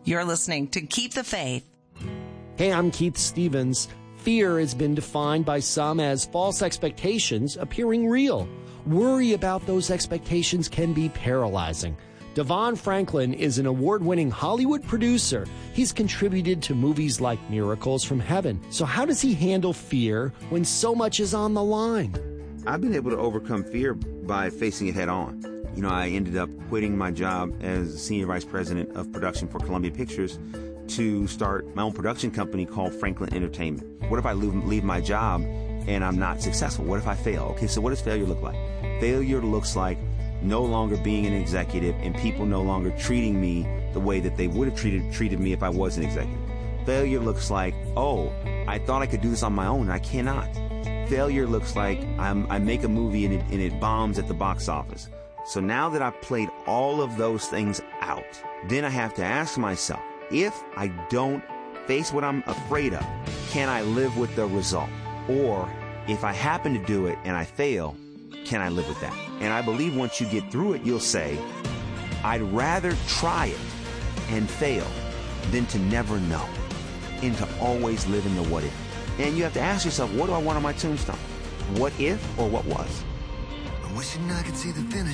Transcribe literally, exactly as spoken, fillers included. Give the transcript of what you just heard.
You're listening to Keep the Faith. Hey, I'm Keith Stevens. Fear has been defined by some as false expectations appearing real. Worry about those expectations can be paralyzing. Devon Franklin is an award-winning Hollywood producer. He's contributed to movies like Miracles from Heaven. So how does he handle fear when so much is on the line? I've been able to overcome fear by facing it head on. You know, I ended up quitting my job as Senior Vice President of Production for Columbia Pictures to start my own production company called Franklin Entertainment. What if I leave, leave my job and I'm not successful? What if I fail? Okay, so what does failure look like? Failure looks like no longer being an executive and people no longer treating me the way that they would have treated, treated me if I was an executive. Failure looks like, oh, I thought I could do this on my own and I cannot. Failure looks like I'm, I make a movie and it, and it bombs at the box office. So now that I've played all of those things out, then I have to ask myself, if I don't face what I'm afraid of, can I live with the result? Or if I happen to do it and I fail, can I live with that? And I believe once you get through it, you'll say, I'd rather try it and fail than to never know and to always live in the what if. And you have to ask yourself, what do I want on my tombstone? What if or what was? I'm wishing I could see the finish.